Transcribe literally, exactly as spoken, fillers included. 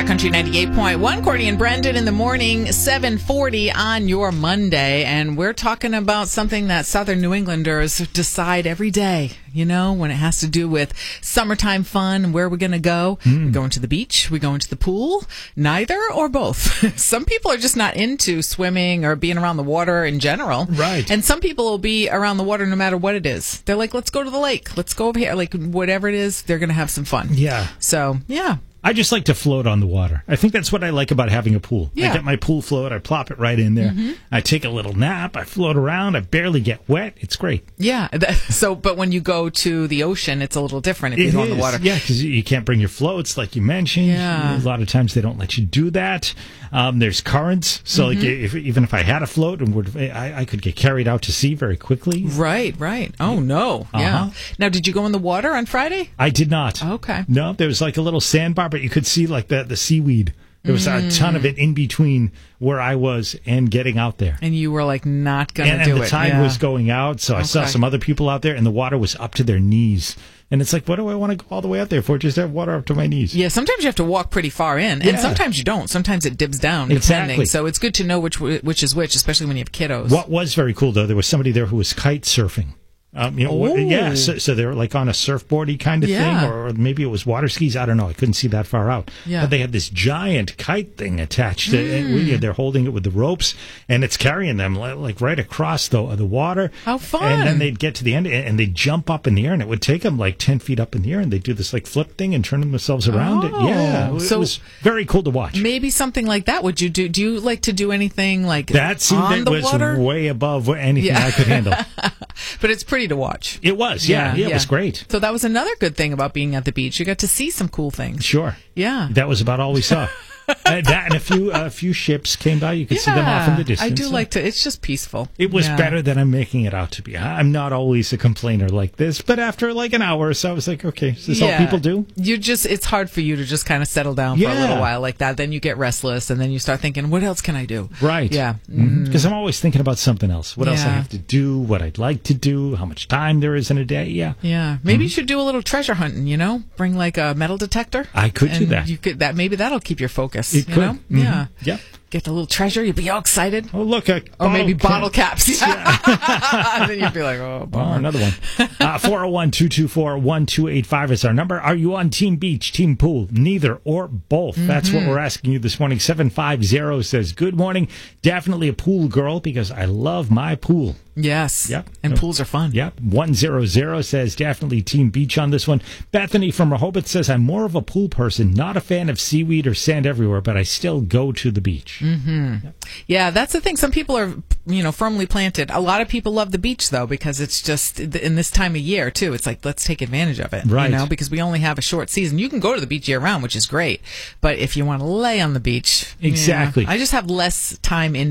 Rock Country ninety-eight point one. Courtney and Brendan in the morning, seven forty on your Monday. And we're talking about something that Southern New Englanders decide every day, you know, when it has to do with summertime fun and where we're going to go. Mm. We're going to the beach. We're going to the pool. Neither or both. Some people are just not into swimming or being around the water in general. Right. And some people will be around the water no matter what it is. They're like, let's go to the lake. Let's go over here. Like, whatever it is, they're going to have some fun. Yeah. So, yeah. I just like to float on the water. I think that's what I like about having a pool. Yeah. I get my pool float, I plop it right in there. Mm-hmm. I take a little nap, I float around, I barely get wet. It's great. Yeah. So, but when you go to the ocean, it's a little different if you it go is. in the water. Yeah, because you can't bring your floats like you mentioned. Yeah. A lot of times they don't let you do that. Um, there's currents. So mm-hmm. like if, even if I had a float, and would, I, I could get carried out to sea very quickly. Right, right. Oh, no. Uh-huh. Yeah. Now, did you go in the water on Friday? I did not. Okay. No, there was like a little sandbar, but you could see like the, the seaweed. There was mm. a ton of it in between where I was and getting out there. And you were like not going to do it. And the tide yeah. was going out, so I okay. saw some other people out there, and the water was up to their knees. And it's like, what do I want to go all the way out there for? Just have water up to my knees. Yeah, sometimes you have to walk pretty far in, yeah. and sometimes you don't. Sometimes it dips down, depending. Exactly. So it's good to know which which is which, especially when you have kiddos. What was very cool, though, there was somebody there who was kite surfing. Um, you know, oh. yeah, so, so they were like on a surfboardy kind of yeah. thing, or maybe it was water skis. I don't know. I couldn't see that far out. Yeah. But they had this giant kite thing attached. To mm. it. They're holding it with the ropes, and it's carrying them like right across the the water. How fun! And then they'd get to the end, and they'd jump up in the air, and it would take them like ten feet up in the air, and they'd do this like flip thing and turn themselves around. Oh. It. Yeah, it so was very cool to watch. Maybe something like that. Would you do? Do you like to do anything like that? Seemed on that the was water? way above anything yeah. I could handle. But it's pretty to watch. It was, yeah, yeah, yeah, it was great. So that was another good thing about being at the beach. You got to see some cool things. Sure. Yeah. That was about all we saw. uh, that and a few a uh, few ships came by. You could yeah, see them off in the distance. I do like to. It's just peaceful. It was yeah. better than I'm making it out to be. I'm not always a complainer like this, but after like an hour or so, I was like, okay, is this yeah. all people do? You just it's hard for you to just kind of settle down yeah. for a little while like that. Then you get restless, and then you start thinking, what else can I do? Right. Yeah. Because mm-hmm. mm. I'm always thinking about something else. What yeah. else I have to do? What I'd like to do? How much time there is in a day? Yeah. Yeah. Maybe mm-hmm. you should do a little treasure hunting. You know, bring like a metal detector. I could and do that. You could that maybe that'll keep your focus. It you could. know? Mm-hmm. Yeah. Yep. Get the little treasure. You'd be all excited. Oh, look. A or maybe cap. bottle caps. Yeah. And then you'd be like, oh, bummer. Oh, another one. Uh, four oh one, two two four, one two eight five is our number. Are you on Team Beach, Team Pool? Neither or both. Mm-hmm. That's what we're asking you this morning. seven five zero says, good morning. Definitely a pool girl because I love my pool. Yes. Yep. And pools are fun. Yep. one hundred says definitely Team Beach on this one. Bethany from Rehoboth says, I'm more of a pool person, not a fan of seaweed or sand everywhere, but I still go to the beach. Mm-hmm. Yep. Yeah, that's the thing. Some people are, you know, firmly planted. A lot of people love the beach, though, because it's just in this time of year, too. It's like, let's take advantage of it. Right. You know, because we only have a short season. You can go to the beach year round, which is great. But if you want to lay on the beach. Exactly. Yeah, I just have less time in